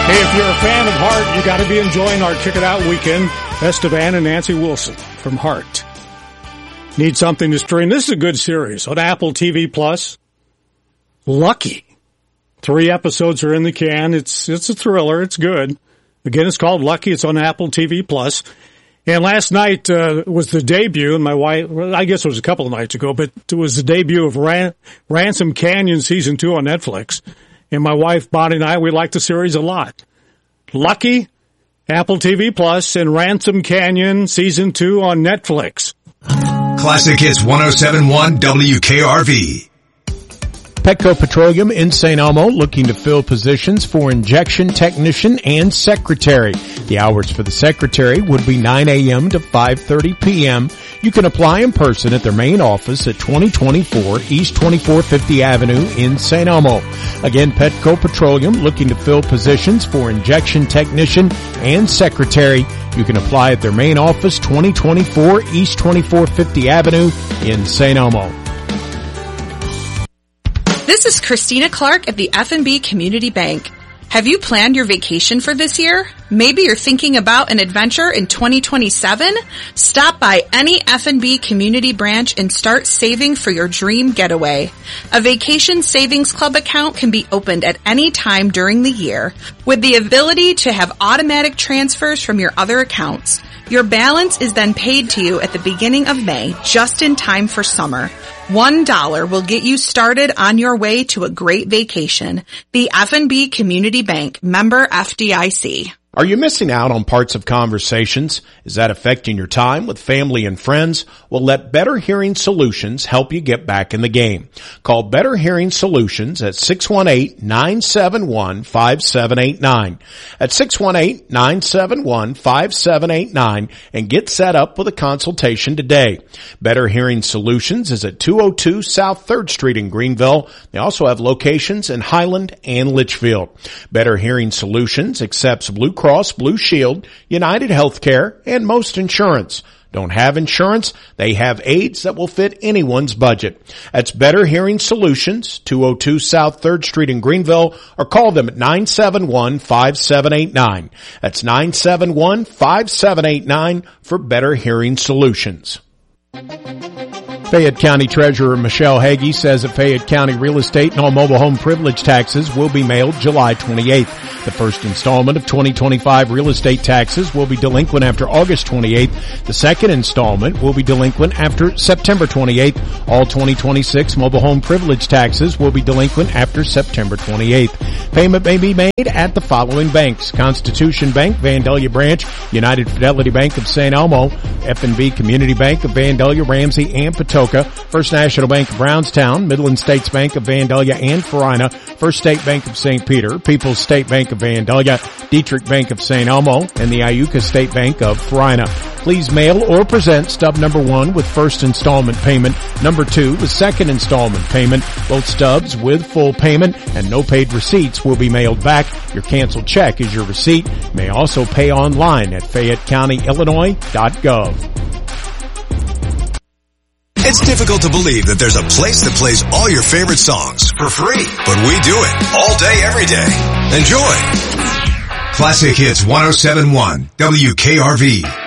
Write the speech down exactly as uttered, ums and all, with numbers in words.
Hey, if you're a fan of Heart, you got to be enjoying our Check It Out weekend. Esteban and Nancy Wilson from Heart. Need something to stream? This is a good series on Apple T V Plus. Lucky. Three episodes are in the can. It's it's a thriller. It's good. Again, it's called Lucky. It's on Apple T V Plus. And last night uh, was the debut, and my wife, well, I guess it was a couple of nights ago, but it was the debut of Ran- Ransom Canyon Season two on Netflix. And my wife, Bonnie, and I, we like the series a lot. Lucky, Apple T V Plus, and Ransom Canyon Season two on Netflix. Classic Hits one oh seven point one W K R V. Petco Petroleum in Saint Elmo looking to fill positions for injection technician and secretary. The hours for the secretary would be nine a.m. to five thirty p.m. You can apply in person at their main office at twenty twenty-four East twenty-four fifty Avenue in Saint Elmo. Again, Petco Petroleum looking to fill positions for injection technician and secretary. You can apply at their main office, twenty twenty-four East twenty-four fifty Avenue in Saint Elmo. This is Christina Clark at the F and B Community Bank. Have you planned your vacation for this year? Maybe you're thinking about an adventure in twenty twenty-seven? Stop by any F and B community branch and start saving for your dream getaway. A Vacation Savings Club account can be opened at any time during the year with the ability to have automatic transfers from your other accounts. Your balance is then paid to you at the beginning of May, just in time for summer. One dollar will get you started on your way to a great vacation. The F and B Community Bank, member F D I C. Are you missing out on parts of conversations? Is that affecting your time with family and friends? Well, let Better Hearing Solutions help you get back in the game. Call Better Hearing Solutions at six one eight, nine seven one, five seven eight nine. At six one eight, nine seven one, five seven eight nine and get set up with a consultation today. Better Hearing Solutions is at two oh two South third Street in Greenville. They also have locations in Highland and Litchfield. Better Hearing Solutions accepts Blue Cross Cross Blue Shield, United Healthcare, and most insurance. Don't have insurance? They have aids that will fit anyone's budget. That's Better Hearing Solutions, two oh two South third Street in Greenville, or call them at nine seven one, five seven eight nine. That's nine seven one, five seven eight nine for Better Hearing Solutions. Fayette County Treasurer Michelle Hagee says that Fayette County real estate and all mobile home privilege taxes will be mailed July twenty-eighth. The first installment of twenty twenty-five real estate taxes will be delinquent after August twenty-eighth. The second installment will be delinquent after September twenty-eighth. All twenty twenty-six mobile home privilege taxes will be delinquent after September twenty-eighth. Payment may be made at the following banks: Constitution Bank, Vandalia Branch, United Fidelity Bank of Saint Elmo, F and B Community Bank of Vandalia, Ramsey, and Patoka, First National Bank of Brownstown, Midland States Bank of Vandalia and Farina, First State Bank of Saint Peter, People's State Bank of Vandalia, Dietrich Bank of Saint Elmo, and the Iuka State Bank of Farina. Please mail or present stub number one with first installment payment, number two with second installment payment, both stubs with full payment, and no paid receipts will be mailed back. Your canceled check is your receipt. You may also pay online at Fayette County Illinois dot gov. It's difficult to believe that there's a place that plays all your favorite songs for free, but we do it all day, every day. Enjoy. Classic Hits one oh seven point one W K R V.